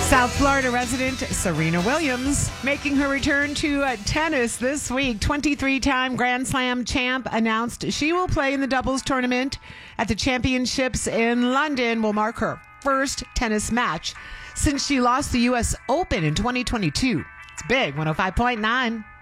South Florida resident Serena Williams making her return to tennis this week. 23-time Grand Slam champ announced she will play in the doubles tournament at the championships in London. Will mark her first tennis match since she lost the U.S. Open in 2022. It's big, 105.9.